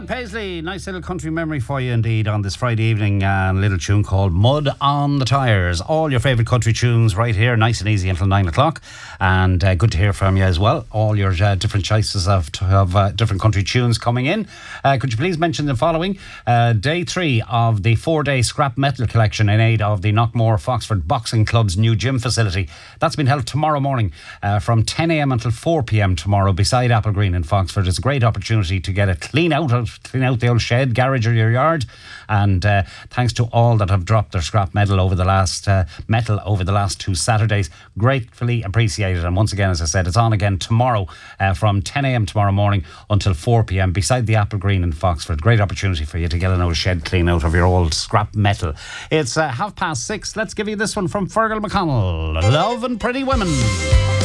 Brad Paisley, nice little country memory for you indeed on this Friday evening. A little tune called Mud on the Tires. All your favourite country tunes right here, nice and easy until 9 o'clock. And good to hear from you as well. All your different choices of different country tunes coming in. Could you please mention the following? Day 3 of the 4-day scrap metal collection in aid of the Knockmore Foxford Boxing Club's new gym facility. That's been held tomorrow morning from 10 a.m. until 4 p.m. tomorrow beside Apple Green in Foxford. It's a great opportunity to get a clean out the old shed, garage or your yard. And thanks to all that have dropped their scrap metal over the last 2 Saturdays. Gratefully appreciated. And once again, as I said, it's on again tomorrow from 10 a.m. tomorrow morning until 4 p.m. beside the Apple Green in Foxford. Great opportunity for you to get an old shed clean out of your old scrap metal. It's 6:30. Let's give you this one from Fergal McConnell. Love and Pretty Women.